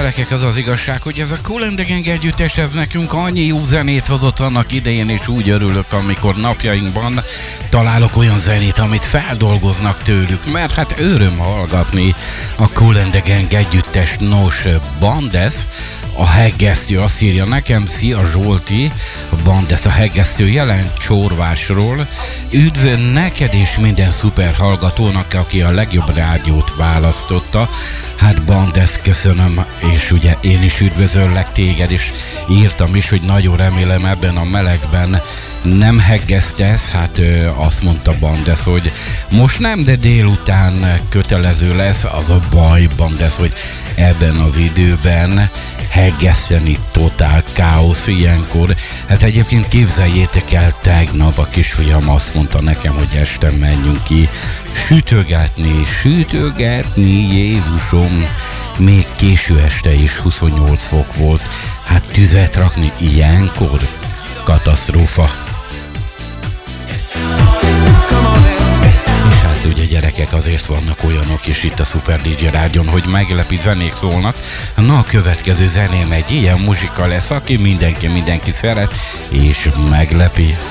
gyerekek, az az igazság, hogy ez a Kool and the Gang együttes, ez nekünk annyi jó zenét hozott annak idején, és úgy örülök, amikor napjainkban találok olyan zenét, amit feldolgoznak tőlük, mert hát öröm hallgatni a Kool and the Gang együttes. Nos, Bandes, a Heggesztő azt írja nekem, szia Zsolti, Bandes a Heggesztő jelent Csorvásról. Üdv neked és minden szuper hallgatónak, aki a legjobb rádiót választotta. Hát Bandes, köszönöm, és ugye én is üdvözöllek téged, és írtam is, hogy nagyon remélem ebben a melegben nem heggesztesz. Hát azt mondta Bandes, hogy most nem, de délután kötelező lesz. Az a baj, Bandes, hogy ebben az időben heggeszteni totál káosz ilyenkor. Hát egyébként képzeljétek el, tegnap a kisfiam azt mondta nekem, hogy este menjünk ki sütögetni, Jézusom, még késő este is 28 fok volt. Hát tüzet rakni ilyenkor? Katasztrófa. És hát ugye gyerekek, azért vannak olyanok is itt a Super DJ Rádion, hogy meglepi zenék szólnak. Na, a következő zeném egy ilyen muzsika lesz, aki mindenki szeret és meglepi.